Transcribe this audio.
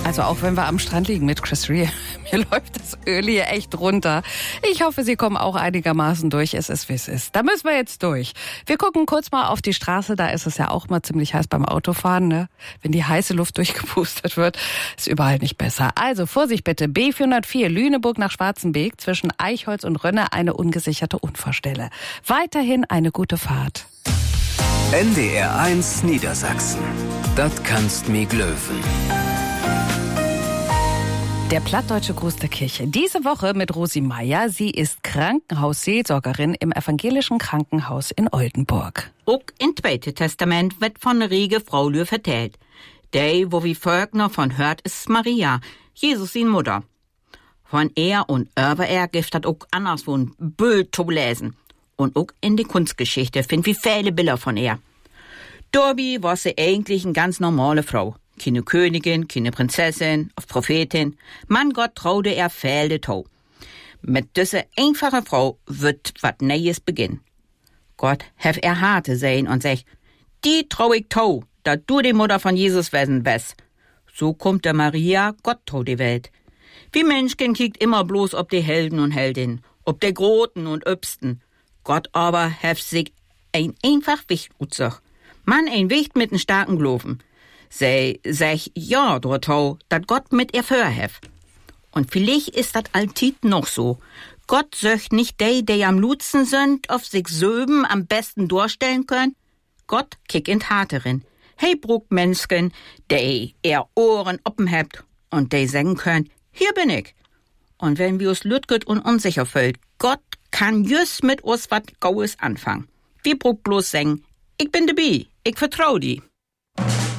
Also auch wenn wir am Strand liegen mit Chris Rea, mir läuft das Öl hier echt runter. Ich hoffe, Sie kommen auch einigermaßen durch. Es ist, wie es ist. Da müssen wir jetzt durch. Wir gucken kurz mal auf die Straße. Da ist es ja auch mal ziemlich heiß beim Autofahren, ne? Wenn die heiße Luft durchgepustet wird, ist überall nicht besser. Also Vorsicht bitte. B404 Lüneburg nach Schwarzenbeek zwischen Eichholz und Rönne eine ungesicherte Unfallstelle. Weiterhin eine gute Fahrt. NDR 1 Niedersachsen. Das kannst mi glöwen. Der plattdeutsche Gruß der Kirche. Diese Woche mit Rosi Meier. Sie ist Krankenhausseelsorgerin im evangelischen Krankenhaus in Oldenburg. Auch im Zweiten Testament wird von einer riege Frau vertellt. Die, wo wie Volk noch von hört, ist Maria, Jesus sin Mutter. Von er und über er gibt das auch anderswo ein Bild zu lesen. Und auch in die Kunstgeschichte finden wir viele Bilder von ihr. Dabei war sie eigentlich eine ganz normale Frau. Keine Königin, keine Prinzessin, auf Prophetin. Mann Gott traute er Felde tau. Mit dieser einfachen Frau wird wat Neues beginnen. Gott hef er harte sein und sech, die trau ich tau, da du die Mutter von Jesus wesen bist. So kommt der Maria Gott tau die Welt. Wie Menschken kiegt immer bloß ob die Helden und Heldinnen, ob der Groten und Öbsten. Gott aber hef sich ein einfach Wicht utzach. Man ein Wicht mit n starken Glauben. Sei sech ja dort hau, dat Gott mit ihr förhef. Und vielleicht ist dat altit noch so. Gott söcht nicht die am Lutzen sind, auf sich söben am besten durchstellen können. Gott kick in Taterin. Hey bruck Menschen, die ihr Ohren oppen hebt und die sagen können, hier bin ich. Und wenn wir uns lütget und unsicher fühlt, Gott kann just mit uns wat Gaues anfangen. Wir bruck bloß sagen, ich bin dabei, ich vertrau die.